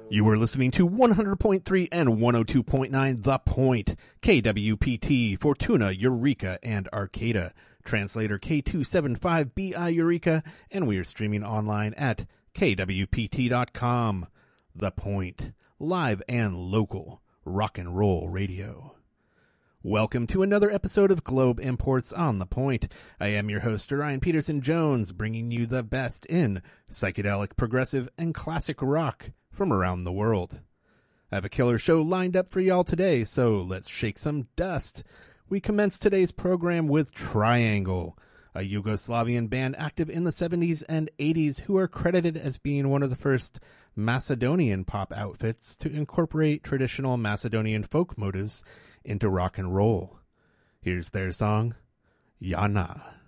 You are listening to 100.3 and 102.9 The Point, KWPT, Fortuna, Eureka, and Arcata. Translator K275BI Eureka, and we are streaming online at kwpt.com. The Point, live and local rock and roll radio. Welcome to another episode of Globe Imports on The Point. I am your host, Ryan Peterson Jones, bringing you the best in psychedelic, progressive, and classic rock from around the world. I have a killer show lined up for y'all today, so let's shake some dust. We commence today's program with Triangle, a Yugoslavian band active in the 70s and 80s who are credited as being one of the first Macedonian pop outfits to incorporate traditional Macedonian folk motives into rock and roll. Here's their song, Yana.